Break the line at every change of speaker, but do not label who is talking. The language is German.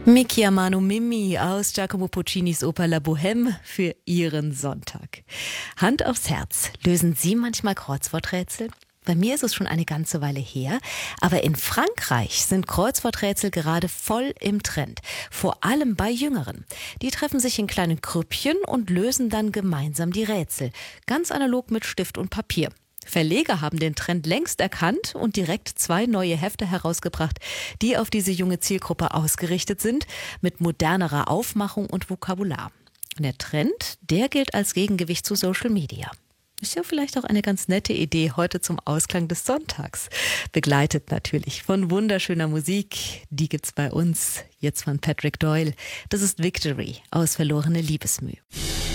Mi chiamano Mimi aus Giacomo Puccinis Oper La Bohème für Ihren Sonntag. Hand aufs Herz, lösen Sie manchmal Kreuzworträtsel? Bei mir ist es schon eine ganze Weile her, aber in Frankreich sind Kreuzworträtsel gerade voll im Trend, vor allem bei Jüngeren. Die treffen sich in kleinen Grüppchen und lösen dann gemeinsam die Rätsel, ganz analog mit Stift und Papier. Verleger haben den Trend längst erkannt und direkt 2 neue Hefte herausgebracht, die auf diese junge Zielgruppe ausgerichtet sind, mit modernerer Aufmachung und Vokabular. Der Trend, der gilt als Gegengewicht zu Social Media. Ist ja vielleicht auch eine ganz nette Idee heute zum Ausklang des Sonntags. Begleitet natürlich von wunderschöner Musik. Die gibt's bei uns, jetzt von Patrick Doyle. Das ist Victory aus Verlorene Liebesmüh.